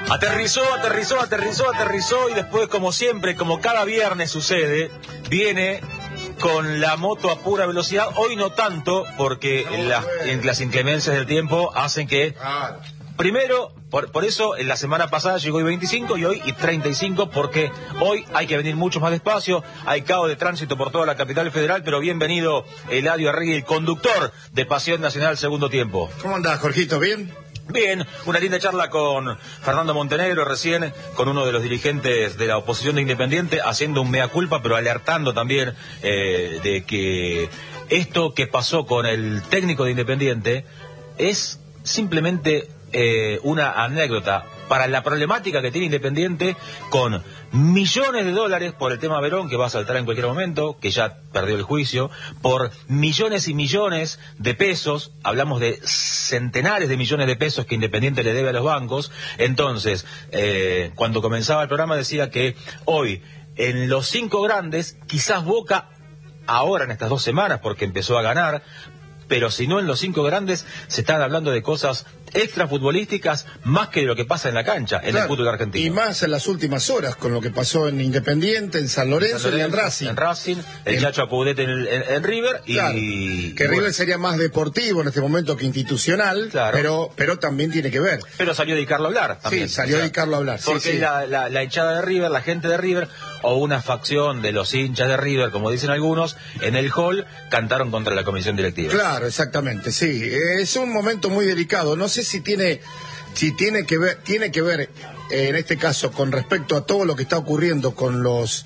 Aterrizó y después, como siempre, como cada viernes sucede, viene con la moto a pura velocidad. Hoy no tanto, porque las inclemencias del tiempo hacen que... Primero, por eso en la semana pasada llegó I-25 y hoy I-35, porque hoy hay que venir mucho más despacio, hay caos de tránsito por toda la capital federal, pero bienvenido Eladio Arregui, el conductor de Pasión Nacional Segundo Tiempo. ¿Cómo andás, Jorgito? ¿Bien? Bien, una linda charla con Fernando Montenegro recién, con uno de los dirigentes de la oposición de Independiente, haciendo un mea culpa, pero alertando también de que esto que pasó con el técnico de Independiente es simplemente una anécdota para la problemática que tiene Independiente, con millones de dólares por el tema Verón, que va a saltar en cualquier momento, que ya perdió el juicio, por millones y millones de pesos, hablamos de centenares de millones de pesos que Independiente le debe a los bancos. Entonces, cuando comenzaba el programa decía que hoy, en los 5 grandes, quizás Boca, ahora en estas 2 semanas, porque empezó a ganar, pero si no en los 5 grandes, se están hablando de cosas extrafutbolísticas más que de lo que pasa en la cancha, en el fútbol argentino. Y más en las últimas horas, con lo que pasó en Independiente, en San Lorenzo y en Racing. En Racing, el Chacho Acudete en River. Claro, y que River sería más deportivo en este momento que institucional, claro, pero también tiene que ver. Pero salió a dedicarlo a hablar también. Sí, salió a dedicarlo a hablar. Porque sí. La hinchada de River, la gente de River, o una facción de los hinchas de River, como dicen algunos, en el hall cantaron contra la comisión directiva. Claro, exactamente, sí. Es un momento muy delicado. No sé si tiene que ver en este caso con respecto a todo lo que está ocurriendo con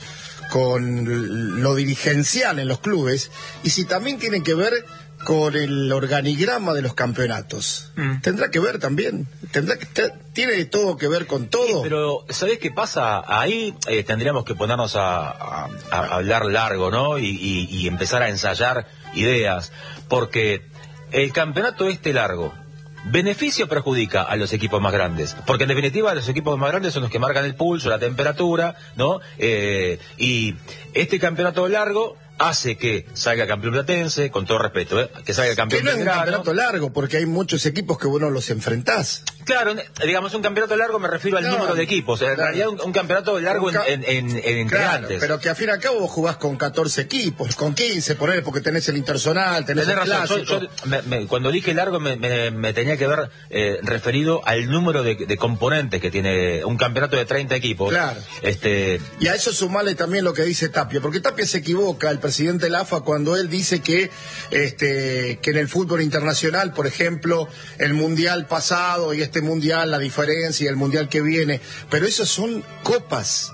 lo dirigencial en los clubes, y si también tiene que ver con el organigrama de los campeonatos. Tendrá que ver también, tiene todo que ver con todo. Sí, pero ¿sabés qué pasa? Ahí tendríamos que ponernos a hablar largo, ¿no? Y empezar a ensayar ideas, porque el campeonato largo, ¿beneficia o perjudica a los equipos más grandes? Porque en definitiva los equipos más grandes son los que marcan el pulso, la temperatura, ¿no? Y este campeonato largo hace que salga campeón platense, con todo respeto, que salga campeón belgrano. Que no es un campeonato largo, porque hay muchos equipos que vos no los enfrentás. Claro, digamos, un campeonato largo me refiero al número de equipos. En realidad un campeonato largo en integrantes. Pero que al fin y al cabo vos jugás con 14 equipos, con 15, porque tenés el Interzonal, tenés el Clásico. Yo cuando dije largo me tenía que ver referido al número de componentes que tiene un campeonato de 30 equipos. Claro. Y a eso sumarle también lo que dice Tapia, porque Tapia se equivoca, el presidente de la AFA, cuando él dice que en el fútbol internacional, por ejemplo, el mundial pasado y este mundial, la diferencia y el mundial que viene, pero esos son copas,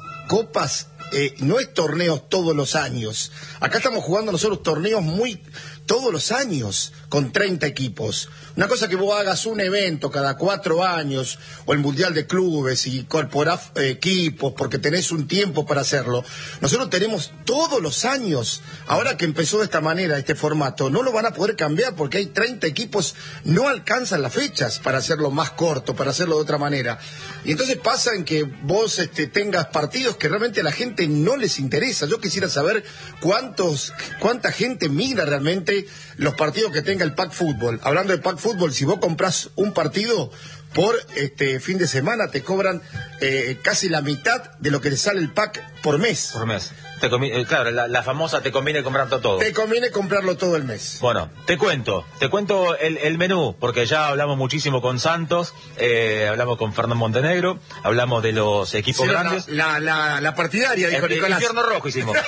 no es torneos todos los años. Acá estamos jugando nosotros torneos todos los años, con 30 equipos. Una cosa que vos hagas un evento cada 4 años, o el Mundial de Clubes, y incorporás equipos, porque tenés un tiempo para hacerlo. Nosotros tenemos todos los años. Ahora que empezó de esta manera, este formato, no lo van a poder cambiar, porque hay 30 equipos, no alcanzan las fechas para hacerlo más corto, para hacerlo de otra manera. Y entonces pasa en que vos tengas partidos que realmente a la gente no les interesa. Yo quisiera saber cuánta gente mira realmente los partidos que tenga el Pack Fútbol. Hablando de Pack Fútbol, si vos comprás un partido por fin de semana, te cobran casi la mitad de lo que le sale el pack por mes. Por mes. Claro, la famosa te conviene comprarlo todo. Te conviene comprarlo todo el mes. Bueno, te cuento el menú, porque ya hablamos muchísimo con Santos, hablamos con Fernando Montenegro, hablamos de los equipos grandes. La partidaria, dijo Nicolás. El infierno rojo hicimos.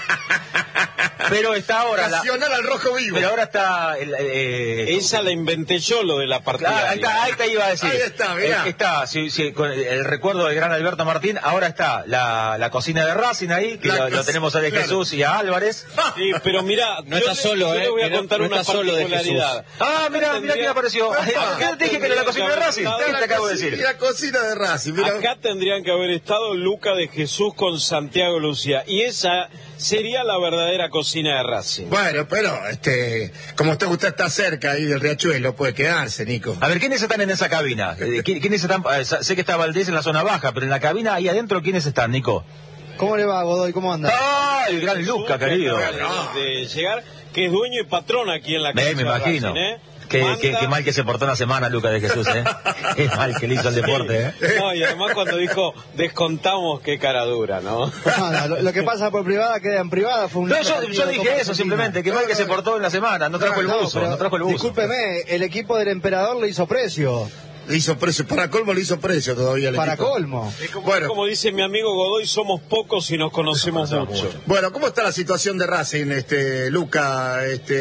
Pero está ahora Nacional al rojo vivo. Pero ahora está esa la inventé yo, lo de la partida. Ahí te iba a decir. Ahí está, mirá. Está, con el recuerdo del gran Alberto Martín. Ahora está la cocina de Racing ahí, que lo tenemos a De Jesús y a Álvarez. Sí, pero mirá, no está solo, yo le voy a contar una particularidad. Mirá quién apareció. ¿Qué dije que era la cocina de Racing? Te acabo de decir. La cocina de Racing. Acá tendrían que haber estado Luca de Jesús con Santiago Lucía, y esa sería la verdadera cocina de Racing. Bueno, pero como usted está cerca ahí del Riachuelo, puede quedarse, Nico. A ver, ¿quiénes están en esa cabina? ¿Quiénes están? Sé que está Valdés en la zona baja, pero en la cabina ahí adentro, ¿quiénes están, Nico? ¿Cómo le va, Godoy? ¿Cómo anda? ¡Ah! El gran Luca, querido. De llegar, que es dueño y patrón aquí en la casa. Me imagino. Racing, Qué mal que se portó una semana Lucas de Jesús, ¿eh? Qué mal que le hizo el deporte, ¿eh? No, y además cuando dijo descontamos, qué cara dura, ¿no? Lo que pasa por privada queda en privada. Fue un No, yo dije eso simplemente, qué mal que se portó en la semana, no trajo el buzo. Discúlpeme, el equipo del emperador le hizo precio. Le hizo precio, para colmo le hizo precio todavía el Para equipo. colmo. Como dice mi amigo Godoy, somos pocos y nos conocemos mucho. Bueno, ¿cómo está la situación de Racing, Luca,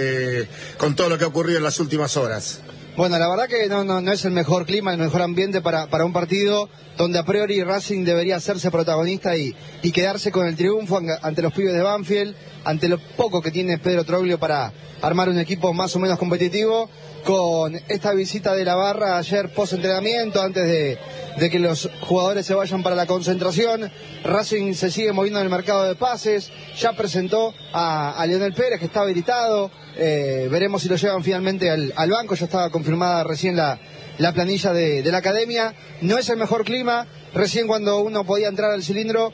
con todo lo que ha ocurrido en las últimas horas? Bueno, la verdad que no es el mejor clima, el mejor ambiente para un partido donde a priori Racing debería hacerse protagonista y quedarse con el triunfo ante los pibes de Banfield, ante lo poco que tiene Pedro Troglio para armar un equipo más o menos competitivo. Con esta visita de la barra ayer post-entrenamiento, antes de que los jugadores se vayan para la concentración, Racing se sigue moviendo en el mercado de pases, ya presentó a Lionel Pérez, que está habilitado, veremos si lo llevan finalmente al banco, ya estaba confirmada recién la planilla de la academia. No es el mejor clima, recién cuando uno podía entrar al cilindro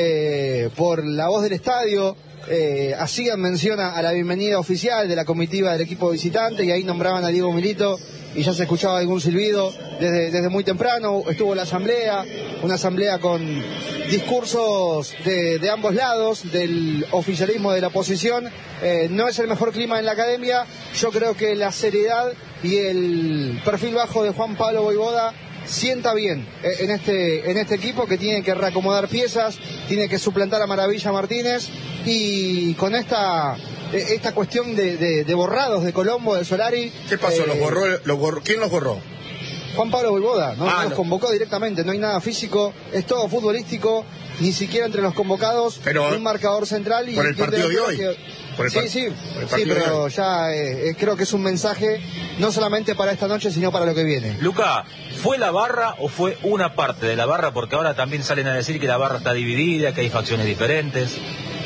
por la voz del estadio, hacían mención a la bienvenida oficial de la comitiva del equipo visitante y ahí nombraban a Diego Milito y ya se escuchaba algún silbido desde muy temprano. Estuvo la asamblea, una asamblea con discursos de ambos lados, del oficialismo, de la oposición. No es el mejor clima en la academia. Yo creo que la seriedad y el perfil bajo de Juan Pablo Vojvoda sienta bien en este equipo, que tiene que reacomodar piezas, tiene que suplantar a Maravilla Martínez, y con esta cuestión de borrados de Colombo, de Solari. ¿Qué pasó? ¿Quién los borró? Juan Pablo Vojvoda, no los convocó directamente, no hay nada físico, es todo futbolístico, ni siquiera entre los convocados, un marcador central. ¿Por el partido de hoy? Sí, pero ya creo que es un mensaje no solamente para esta noche, sino para lo que viene. Luca, ¿fue la barra o fue una parte de la barra? Porque ahora también salen a decir que la barra está dividida, que hay facciones diferentes.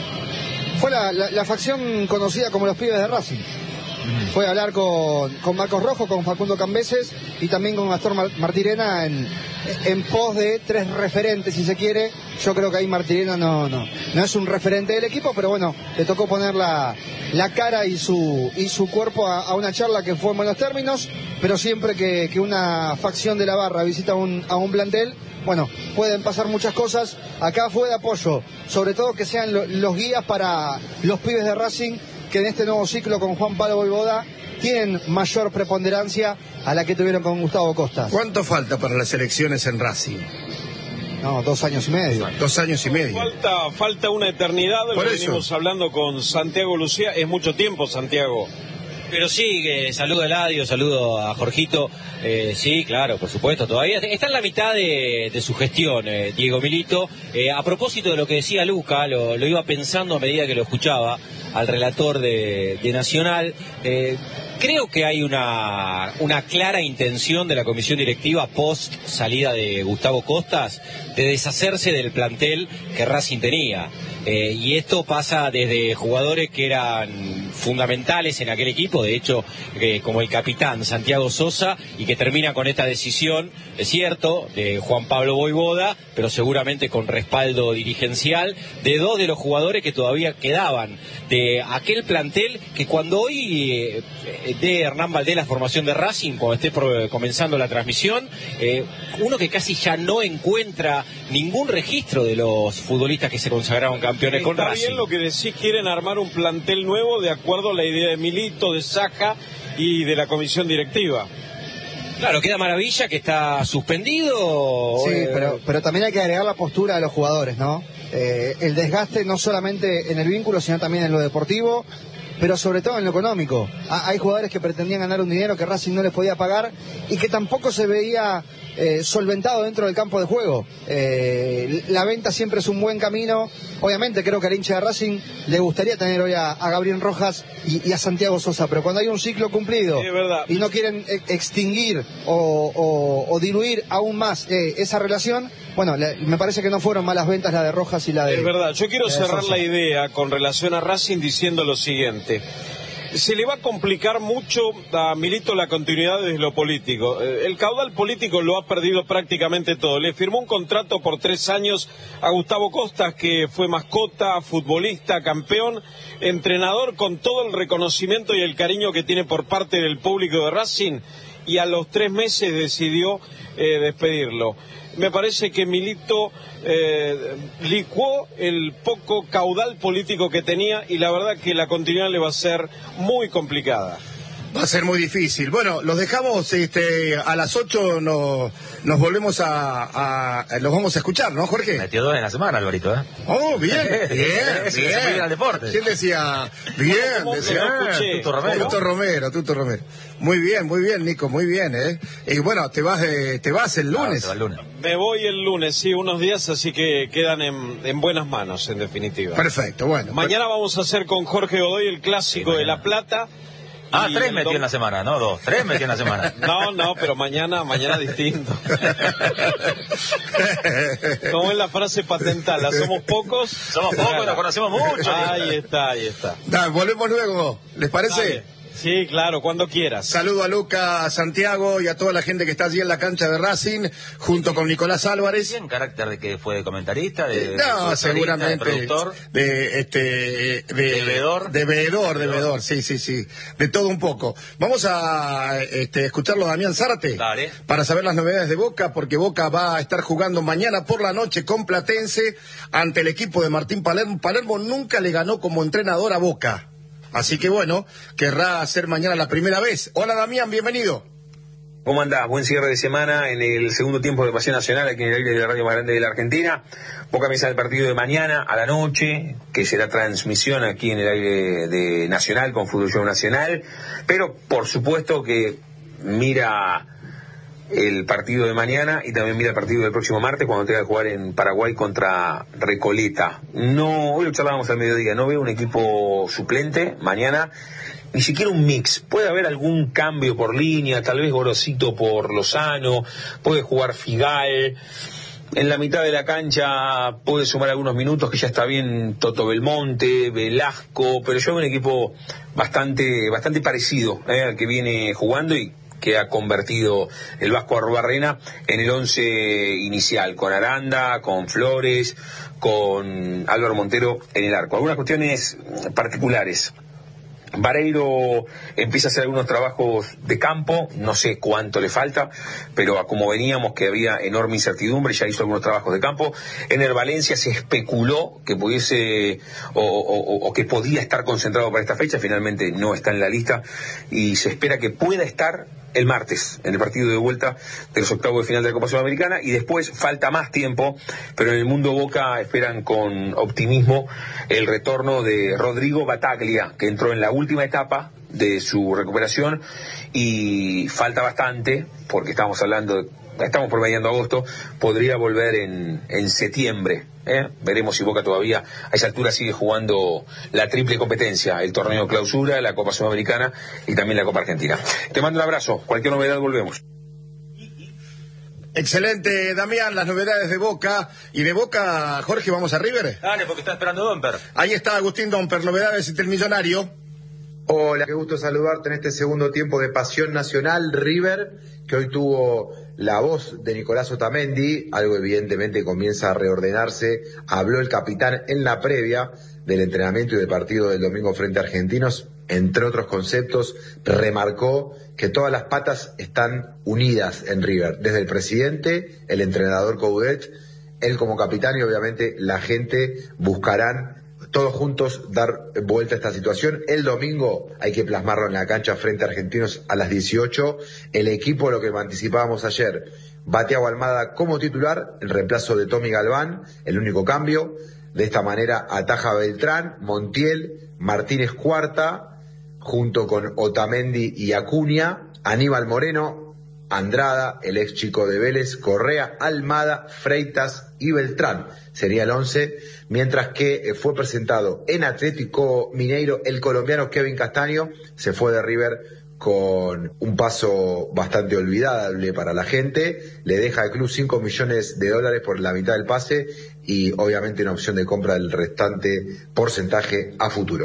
Fue la facción conocida como los pibes de Racing. Fue a hablar con Marcos Rojo, con Facundo Cambeses y también con Gastón Martirena en pos de tres referentes, si se quiere. Yo creo que ahí Martirena no es un referente del equipo, pero bueno, le tocó poner la cara y su cuerpo a una charla que fue en buenos términos, pero siempre que una facción de la barra visita a un plantel, bueno, pueden pasar muchas cosas. Acá fue de apoyo, sobre todo que sean los guías para los pibes de Racing, que en este nuevo ciclo con Juan Pablo Vojvoda tienen mayor preponderancia a la que tuvieron con Gustavo Costas. ¿Cuánto falta para las elecciones en Racing? No, 2 años y medio. 2 años y medio. Falta una eternidad, lo venimos hablando con Santiago Lucía, es mucho tiempo, Santiago. Pero sí, saludo a Eladio, saludo a Jorgito, sí, claro, por supuesto, todavía está en la mitad de su gestión, Diego Milito. A propósito de lo que decía Luca, lo iba pensando a medida que lo escuchaba al relator de Nacional. Creo que hay una clara intención de la comisión directiva post salida de Gustavo Costas de deshacerse del plantel que Racing tenía. Y esto pasa desde jugadores que eran fundamentales en aquel equipo, de hecho, como el capitán Santiago Sosa, y que termina con esta decisión, es cierto, de Juan Pablo Vojvoda, pero seguramente con respaldo dirigencial de 2 de los jugadores que todavía quedaban de aquel plantel, que cuando hoy de Hernán Valdés la formación de Racing, cuando esté comenzando la transmisión, uno que casi ya no encuentra ningún registro de los futbolistas que se consagraron campeones con Racing. Está bien lo que decís, quieren armar un plantel nuevo de acuerdo a la idea de Milito, de Saja y de la comisión directiva. Claro, queda Maravilla, que está suspendido. Sí, pero también hay que agregar la postura de los jugadores, ¿no? El desgaste no solamente en el vínculo, sino también en lo deportivo, pero sobre todo en lo económico. Hay jugadores que pretendían ganar un dinero que Racing no les podía pagar y que tampoco se veía solventado dentro del campo de juego. La venta siempre es un buen camino. Obviamente creo que al hincha de Racing le gustaría tener hoy a Gabriel Rojas y a Santiago Sosa, pero cuando hay un ciclo cumplido y no quieren extinguir o diluir aún más esa relación, bueno, me parece que no fueron malas ventas la de Rojas y la de... Es verdad, yo quiero cerrar la idea con relación a Racing diciendo lo siguiente. se le va a complicar mucho a Milito la continuidad desde lo político. El caudal político lo ha perdido prácticamente todo. Le firmó un contrato por 3 años a Gustavo Costas, que fue mascota, futbolista, campeón, entrenador, con todo el reconocimiento y el cariño que tiene por parte del público de Racing, y a los 3 meses decidió despedirlo. Me parece que Milito licuó el poco caudal político que tenía, y la verdad que la continuidad le va a ser muy complicada. Va a ser muy difícil. Bueno, los dejamos a las 8, nos volvemos los vamos a escuchar, ¿no, Jorge? Metió 2 en la semana, Alvarito, ¿eh? Oh, bien. Se puede ir al deporte. ¿Quién decía? Bien, decía. Tuto Romero. Muy bien, Nico, muy bien, ¿eh? Y bueno, te vas el lunes. Te va el lunes. Me voy el lunes, sí, unos días, así que quedan en buenas manos, en definitiva. Perfecto, bueno. Mañana vamos a hacer con Jorge Godoy el clásico de La Plata. 3 metió en la semana, no 2. 3 metió en la semana. No, pero mañana distinto. Como es la frase patentala, somos pocos. Somos pocos, nos conocemos mucho. Ahí está. Dale, volvemos luego, ¿les parece? Dale. Sí, claro, cuando quieras. Saludo a Luca, a Santiago y a toda la gente que está allí en la cancha de Racing, junto con Nicolás Álvarez. ¿En carácter de que fue comentarista? No, seguramente. De productor. De veedor. Veedor, sí. De todo un poco. Vamos a escucharlo a Damián Zárate. Dale. Para saber las novedades de Boca, porque Boca va a estar jugando mañana por la noche con Platense ante el equipo de Martín Palermo. Palermo nunca le ganó como entrenador a Boca. Así que bueno, querrá hacer mañana la primera vez. Hola Damián, bienvenido. ¿Cómo andás? Buen cierre de semana en el segundo tiempo de Pasión Nacional, aquí en el aire de la radio más grande de la Argentina. Boca empieza el partido de mañana a la noche, que será transmisión aquí en el aire de Nacional con Fútbol Show Nacional, pero por supuesto que mira el partido de mañana y también mira el partido del próximo martes cuando tenga que jugar en Paraguay contra Recoleta. No, hoy lo charlábamos al mediodía, no veo un equipo suplente mañana, ni siquiera un mix. Puede haber algún cambio por línea, tal vez Gorosito por Lozano, puede jugar Figal. En la mitad de la cancha puede sumar algunos minutos, que ya está bien Toto Belmonte, Velasco, pero yo veo un equipo bastante parecido al que viene jugando y que ha convertido el Vasco Arrubarrena en el 11 inicial, con Aranda, con Flores, con Álvaro Montero en el arco. Algunas cuestiones particulares. Vareiro empieza a hacer algunos trabajos de campo, no sé cuánto le falta, pero a como veníamos que había enorme incertidumbre, ya hizo algunos trabajos de campo. En el Valencia se especuló que pudiese o que podía estar concentrado para esta fecha, finalmente no está en la lista y se espera que pueda estar el martes en el partido de vuelta de los octavos de final de la Copa Sudamericana, y después falta más tiempo, pero en el mundo Boca esperan con optimismo el retorno de Rodrigo Bataglia, que entró en la última etapa de su recuperación y falta bastante, porque estamos promediando agosto, podría volver en septiembre. Veremos si Boca todavía a esa altura sigue jugando la triple competencia, el torneo clausura, la Copa Sudamericana y también la Copa Argentina. Te mando un abrazo, cualquier novedad volvemos. Excelente, Damián, las novedades de Boca. Y de Boca, Jorge, ¿vamos a River? Dale, porque está esperando Domper. Ahí está Agustín Domper, novedades del Millonario. Hola, qué gusto saludarte en este segundo tiempo de Pasión Nacional. River, que hoy tuvo la voz de Nicolás Otamendi, algo evidentemente comienza a reordenarse. Habló el capitán en la previa del entrenamiento y del partido del domingo frente a Argentinos. Entre otros conceptos, remarcó que todas las patas están unidas en River, desde el presidente, el entrenador Coudet, él como capitán y obviamente la gente buscarán todos juntos dar vuelta a esta situación. El domingo hay que plasmarlo en la cancha frente a Argentinos a las 18. El equipo, lo que anticipábamos ayer, Thiago Almada como titular, el reemplazo de Tommy Galván, el único cambio. De esta manera ataja Beltrán, Montiel, Martínez Cuarta, junto con Otamendi y Acuña, Aníbal Moreno, Andrada, el ex chico de Vélez, Correa, Almada, Freitas y Beltrán. Sería el 11, mientras que fue presentado en Atlético Mineiro el colombiano Kevin Castaño, se fue de River con un paso bastante olvidable para la gente, le deja al club $5 millones por la mitad del pase y obviamente una opción de compra del restante porcentaje a futuro.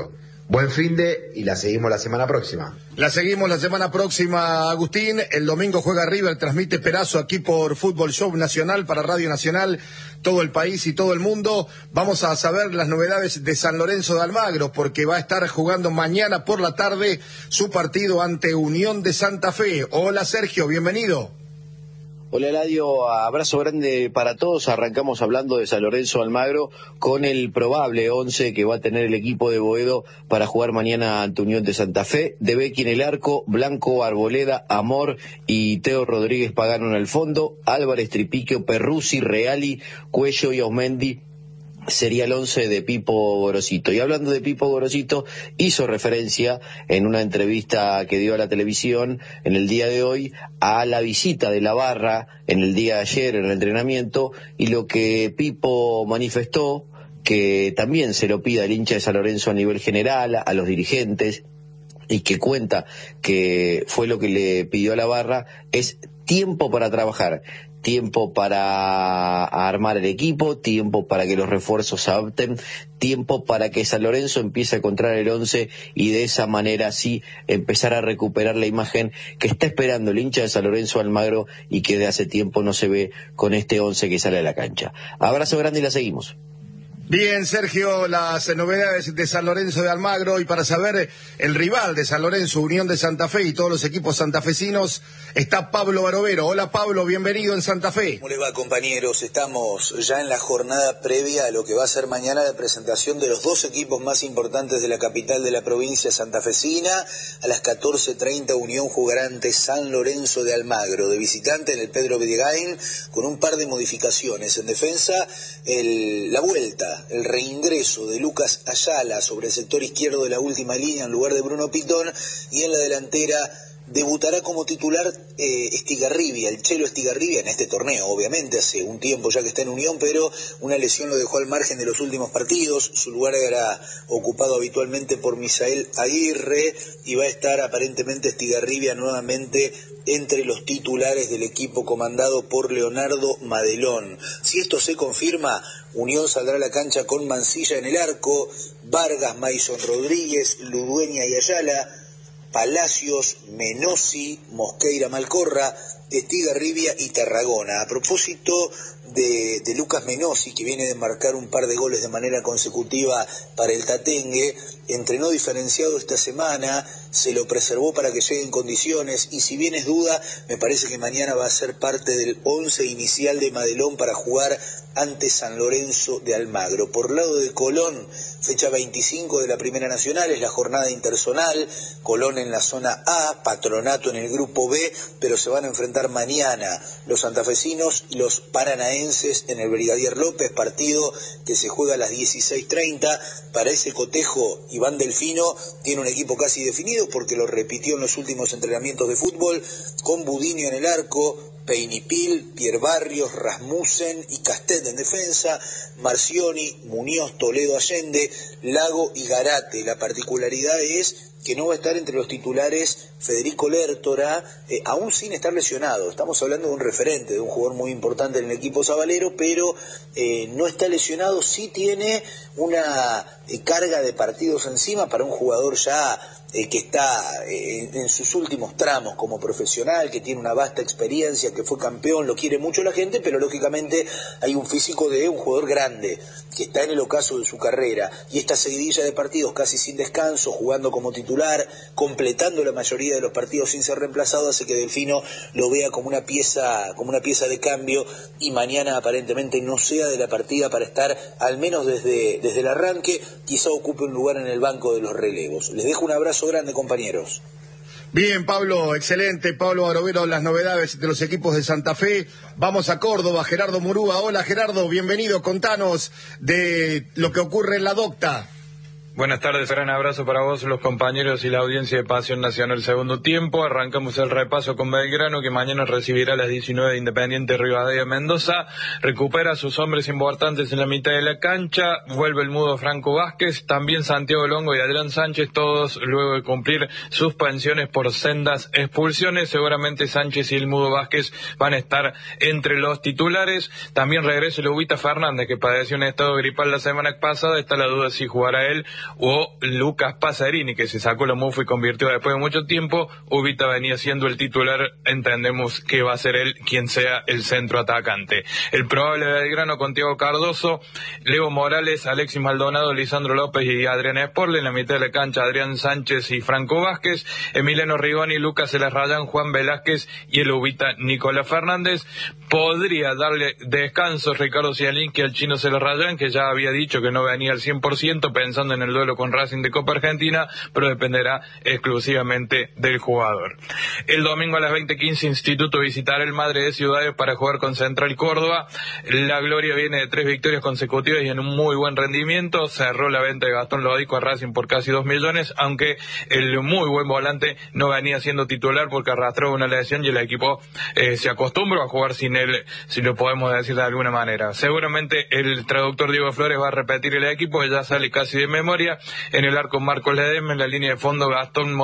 Buen finde y la seguimos la semana próxima. La seguimos la semana próxima, Agustín. El domingo juega River, transmite Perazo aquí por Fútbol Show Nacional para Radio Nacional, todo el país y todo el mundo. Vamos a saber las novedades de San Lorenzo de Almagro, porque va a estar jugando mañana por la tarde su partido ante Unión de Santa Fe. Hola Sergio, bienvenido. Hola Eladio, abrazo grande para todos. Arrancamos hablando de San Lorenzo Almagro con el probable 11 que va a tener el equipo de Boedo para jugar mañana ante Unión de Santa Fe. De Becchi en el arco, Blanco, Arboleda, Amor y Teo Rodríguez Pagano en el fondo, Álvarez, Tripiquio, Perruzzi, Reali, Cuello y Osmendi. Sería el 11 de Pipo Gorosito. Y hablando de Pipo Gorosito, hizo referencia en una entrevista que dio a la televisión en el día de hoy a la visita de la barra en el día de ayer en el entrenamiento, y lo que Pipo manifestó, que también se lo pide al hincha de San Lorenzo a nivel general, a los dirigentes, y que cuenta que fue lo que le pidió a la barra, es tiempo para trabajar, tiempo para armar el equipo, tiempo para que los refuerzos se adapten, tiempo para que San Lorenzo empiece a encontrar el 11 y de esa manera sí empezar a recuperar la imagen que está esperando el hincha de San Lorenzo Almagro y que de hace tiempo no se ve con este 11 que sale a la cancha. Abrazo grande y la seguimos. Bien, Sergio, las novedades de San Lorenzo de Almagro, y para saber el rival de San Lorenzo, Unión de Santa Fe y todos los equipos santafesinos, está Pablo Barovero. Hola Pablo, bienvenido en Santa Fe. ¿Cómo les va, compañeros? Estamos ya en la jornada previa a lo que va a ser mañana la presentación de los dos equipos más importantes de la capital de la provincia santafesina. A las 14:30 Unión jugará ante San Lorenzo de Almagro, de visitante en el Pedro Videgain, con un par de modificaciones. En defensa, la vuelta, el reingreso de Lucas Ayala sobre el sector izquierdo de la última línea en lugar de Bruno Pitón, y en la delantera debutará como titular Estigarribia, el Chelo Estigarribia, en este torneo, obviamente, hace un tiempo ya que está en Unión, pero una lesión lo dejó al margen de los últimos partidos. Su lugar era ocupado habitualmente por Misael Aguirre, y va a estar aparentemente Estigarribia nuevamente entre los titulares del equipo comandado por Leonardo Madelón. Si esto se confirma, Unión saldrá a la cancha con Mancilla en el arco, Vargas, Maison Rodríguez, Ludueña y Ayala, Palacios, Menossi, Mosqueira, Malcorra, Estigarribia y Tarragona. A propósito de Lucas Menossi, que viene de marcar un par de goles de manera consecutiva para el Tatengue, entrenó diferenciado esta semana, se lo preservó para que llegue en condiciones, y si bien es duda, me parece que mañana va a ser parte del 11 inicial de Madelón para jugar ante San Lorenzo de Almagro. Por lado de Colón, fecha 25 de la Primera Nacional, es la jornada interzonal, Colón en la zona A, Patronato en el grupo B, pero se van a enfrentar mañana los santafesinos y los paranaenses en el Brigadier López, partido que se juega a las 16:30. Para ese cotejo, Iván Delfino tiene un equipo casi definido porque lo repitió en los últimos entrenamientos de fútbol, con Budinio en el arco, Peinipil, Pierre Barrios, Rasmussen y Castet en defensa, Marcioni, Muñoz, Toledo, Allende, Lago y Garate. La particularidad es que no va a estar entre los titulares Federico Lertora, aún sin estar lesionado. Estamos hablando de un referente, de un jugador muy importante en el equipo sabalero, pero no está lesionado. Sí tiene una carga de partidos encima para un jugador ya que está en sus últimos tramos como profesional, que tiene una vasta experiencia, que fue campeón, lo quiere mucho la gente, pero lógicamente hay un físico de un jugador grande, que está en el ocaso de su carrera, y esta seguidilla de partidos casi sin descanso, jugando como titular, completando la mayoría de los partidos sin ser reemplazado, hace que Delfino lo vea como una pieza de cambio, y mañana aparentemente no sea de la partida para estar, al menos desde el arranque, quizá ocupe un lugar en el banco de los relevos. Les dejo un abrazo grande, compañeros. Bien, Pablo, excelente. Pablo Barovero, las novedades de los equipos de Santa Fe. Vamos a Córdoba, Gerardo Murúa. Hola, Gerardo, bienvenido. Contanos de lo que ocurre en la Docta. Buenas tardes, gran abrazo para vos, los compañeros y la audiencia de Pasión Nacional Segundo Tiempo. Arrancamos el repaso con Belgrano, que mañana recibirá a las 19 de Independiente Rivadavia Mendoza. Recupera a sus hombres importantes en la mitad de la cancha. Vuelve el mudo Franco Vázquez, también Santiago Longo y Adrián Sánchez, todos luego de cumplir suspensiones por sendas expulsiones. Seguramente Sánchez y el mudo Vázquez van a estar entre los titulares. También regresa el Ubita Fernández, que padeció un estado gripal la semana pasada. Está la duda si jugará él o Lucas Pasarini, que se sacó la mufa y convirtió después de mucho tiempo. Ubita venía siendo el titular, entendemos que va a ser él quien sea el centro atacante. El probable Belgrano con Thiago Cardoso, Leo Morales, Alexis Maldonado, Lisandro López y Adrián Sporle. En la mitad de la cancha, Adrián Sánchez y Franco Vázquez, Emiliano Rigoni, Lucas Elarrayán, Juan Velázquez y el Ubita Nicolás Fernández. Podría darle descanso Ricardo Cialinski al chino Elarrayán, que ya había dicho que no venía al 100% pensando en el duelo con Racing de Copa Argentina, pero dependerá exclusivamente del jugador. El domingo a las 20:15 Instituto visitará el Madre de Ciudades para jugar con Central Córdoba. La gloria viene de 3 victorias consecutivas y en un muy buen rendimiento. Cerró la venta de Gastón Lodico a Racing por casi 2 millones, aunque el muy buen volante no venía siendo titular porque arrastró una lesión y el equipo se acostumbró a jugar sin él, si lo podemos decir de alguna manera. Seguramente el traductor Diego Flores va a repetir el equipo, que ya sale casi de memoria. En el arco Marcos Ledesma, en la línea de fondo Gastón,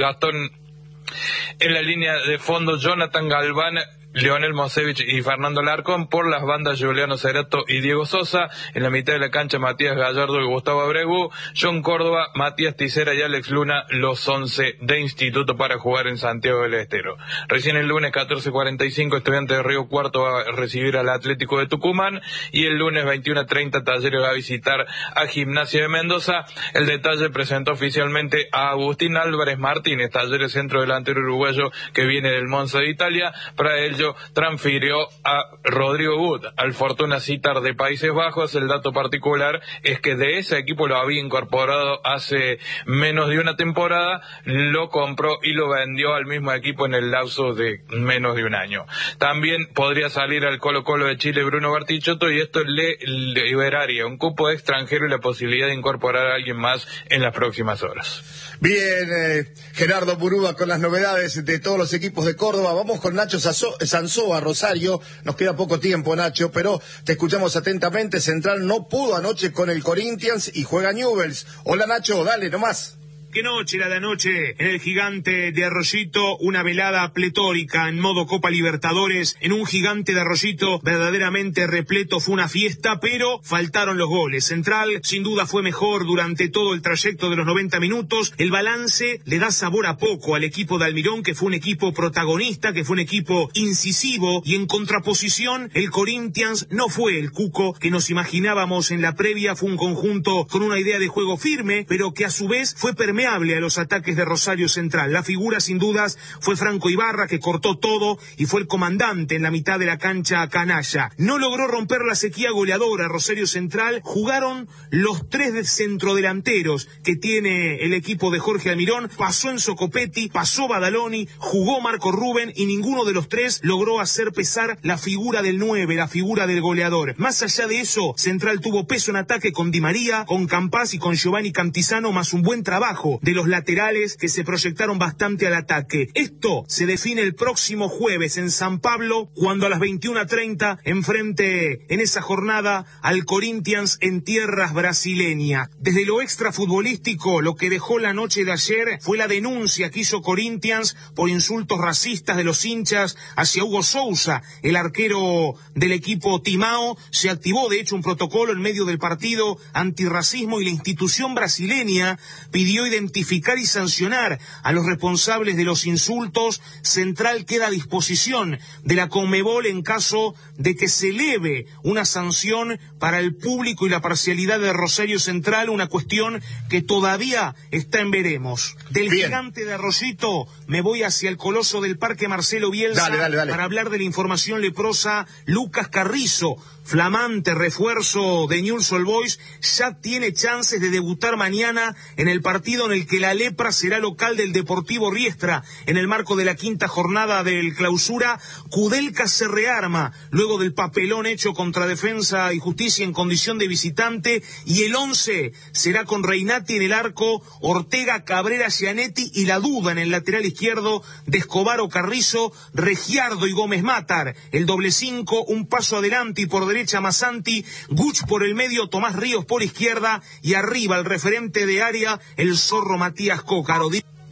en la línea de fondo Jonathan Galván, Leonel Mosevich y Fernando Larcón. Por las bandas Juliano Cerato y Diego Sosa. En la mitad de la cancha Matías Gallardo y Gustavo Abregu, John Córdoba, Matías Ticera y Alex Luna, los 11 de Instituto para jugar en Santiago del Estero. Recién el lunes 14:45 Estudiantes de Río Cuarto va a recibir al Atlético de Tucumán y el lunes 21:30 Talleres va a visitar a Gimnasia de Mendoza. El detalle presentó oficialmente a Agustín Álvarez Martínez, Talleres centro delantero uruguayo que viene del Monza de Italia. Para ello transfirió a Rodrigo Gut al Fortuna Sittard de Países Bajos. El dato particular es que de ese equipo lo había incorporado hace menos de una temporada, lo compró y lo vendió al mismo equipo en el lapso de menos de un año. También podría salir al Colo-Colo de Chile Bruno Bartichotto, y esto le liberaría un cupo de extranjero y la posibilidad de incorporar a alguien más en las próximas horas. Bien, Gerardo Burúa con las novedades de todos los equipos de Córdoba. Vamos con Nacho Sanzoa, Rosario. Nos queda poco tiempo, Nacho, pero te escuchamos atentamente. Central no pudo anoche con el Corinthians y juega Newell's. Hola, Nacho, dale nomás. Qué noche la de anoche en el Gigante de Arroyito, una velada pletórica en modo Copa Libertadores, en un Gigante de Arroyito verdaderamente repleto. Fue una fiesta, pero faltaron los goles. Central sin duda fue mejor durante todo el trayecto de los 90 minutos. El balance le da sabor a poco al equipo de Almirón, que fue un equipo protagonista, que fue un equipo incisivo, y en contraposición el Corinthians no fue el cuco que nos imaginábamos en la previa. Fue un conjunto con una idea de juego firme, pero que a su vez fue permeable a los ataques de Rosario Central. La figura sin dudas fue Franco Ibarra, que cortó todo y fue el comandante en la mitad de la cancha canalla. No logró romper la sequía goleadora Rosario Central. Jugaron los 3 centrodelanteros que tiene el equipo de Jorge Almirón. Pasó Enzo Copetti, pasó Badaloni, jugó Marco Rubén, y ninguno de los 3 logró hacer pesar la figura del 9, la figura del goleador. Más allá de eso, Central tuvo peso en ataque con Di María, con Campás y con Giovanni Cantizano, más un buen trabajo de los laterales que se proyectaron bastante al ataque. Esto se define el próximo jueves en San Pablo, cuando a las 21:30 enfrente en esa jornada al Corinthians en tierras brasileñas. Desde lo extrafutbolístico, lo que dejó la noche de ayer fue la denuncia que hizo Corinthians por insultos racistas de los hinchas hacia Hugo Sousa, el arquero del equipo Timao. Se activó de hecho un protocolo en medio del partido antirracismo, y la institución brasileña pidió identificar y sancionar a los responsables de los insultos. Central queda a disposición de la Conmebol en caso de que se eleve una sanción para el público y la parcialidad de Rosario Central, una cuestión que todavía está en veremos. Del Gigante de Arroyito me voy hacia el Coloso del Parque Marcelo Bielsa. Dale. Para hablar de la información leprosa. Lucas Carrizo, flamante refuerzo de Newell's Old Boys, ya tiene chances de debutar mañana en el partido en el que la lepra será local del Deportivo Riestra en el marco de la 5ª jornada del Clausura. Kudelka se rearma luego del papelón hecho contra Defensa y Justicia en condición de visitante, y el 11 será con Reinati en el arco, Ortega, Cabrera, Gianetti, y la duda en el lateral izquierdo de Escobar o Carrizo, Regiardo y Gómez Matar. El doble 5, un paso adelante y por derecha Masanti, Guch por el medio, Tomás Ríos por izquierda, y arriba el referente de área, el zorro Matías Cócaro.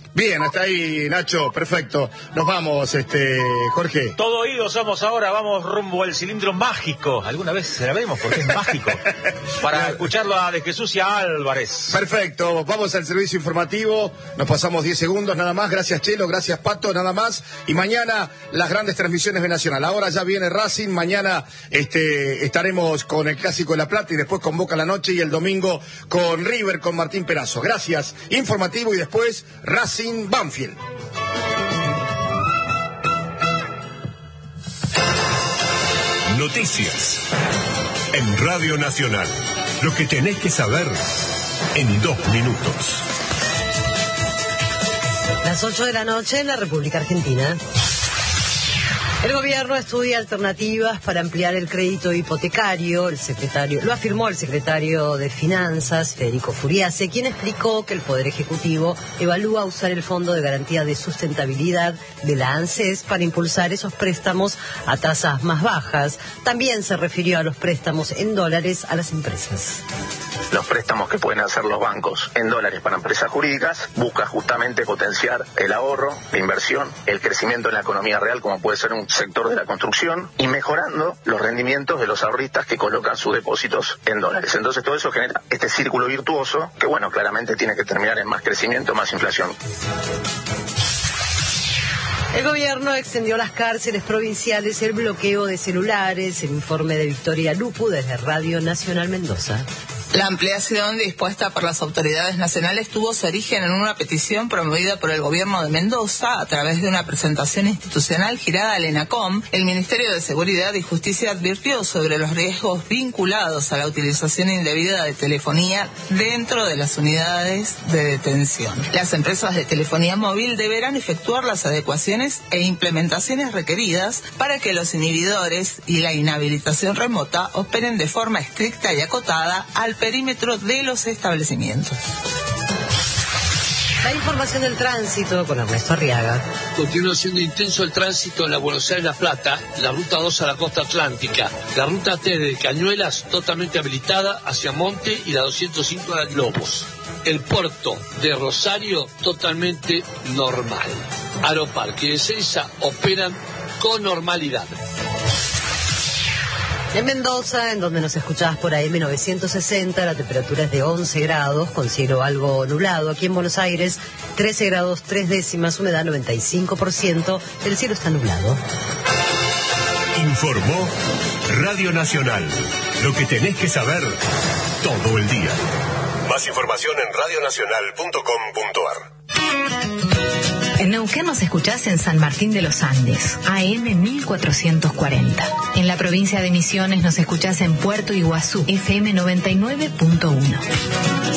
Bien, hasta ahí, Nacho, perfecto. Nos vamos, Jorge. Todo oído somos ahora, vamos rumbo al cilindro mágico. Alguna vez se la veremos porque es mágico. Para escucharlo a De Jesús y a Álvarez. Perfecto, vamos al servicio informativo. Nos pasamos 10 segundos nada más. Gracias, Chelo, gracias, Pato, nada más. Y mañana las grandes transmisiones de Nacional. Ahora ya viene Racing, mañana estaremos con el Clásico de La Plata y después con Boca a la noche y el domingo con River, con Martín Perazo. Gracias, informativo y después Racing Banfield. Noticias en Radio Nacional. Lo que tenés que saber en 2 minutos. Las 8 de la noche en la República Argentina. El gobierno estudia alternativas para ampliar el crédito hipotecario. Lo afirmó el secretario de Finanzas, Federico Furiase, quien explicó que el Poder Ejecutivo evalúa usar el Fondo de Garantía de Sustentabilidad de la ANSES para impulsar esos préstamos a tasas más bajas. También se refirió a los préstamos en dólares a las empresas. Los préstamos que pueden hacer los bancos en dólares para empresas jurídicas busca justamente potenciar el ahorro, la inversión, el crecimiento en la economía real, como puede ser un sector de la construcción, y mejorando los rendimientos de los ahorristas que colocan sus depósitos en dólares. Entonces todo eso genera este círculo virtuoso que, bueno, claramente tiene que terminar en más crecimiento, más inflación. El gobierno extendió a las cárceles provinciales el bloqueo de celulares. El informe de Victoria Lupu desde Radio Nacional Mendoza. La ampliación dispuesta por las autoridades nacionales tuvo su origen en una petición promovida por el gobierno de Mendoza a través de una presentación institucional girada al ENACOM. El Ministerio de Seguridad y Justicia advirtió sobre los riesgos vinculados a la utilización indebida de telefonía dentro de las unidades de detención. Las empresas de telefonía móvil deberán efectuar las adecuaciones e implementaciones requeridas para que los inhibidores y la inhabilitación remota operen de forma estricta y acotada al perímetro de los establecimientos. La información del tránsito con Ernesto Arriaga. Continúa siendo intenso el tránsito en la Buenos Aires-La Plata, la ruta 2 a la costa atlántica, la ruta T de Cañuelas totalmente habilitada hacia Monte y la 205 a Lobos. El puerto de Rosario totalmente normal. Aeroparque y Ezeiza operan con normalidad. En Mendoza, en donde nos escuchabas por AM 960, la temperatura es de 11 grados, con cielo algo nublado. Aquí en Buenos Aires, 13 grados 3 décimas, humedad 95%, el cielo está nublado. Informó Radio Nacional. Lo que tenés que saber todo el día. Más información en radionacional.com.ar. En Neuquén nos escuchás en San Martín de los Andes, AM 1440. En la provincia de Misiones nos escuchás en Puerto Iguazú, FM 99.1.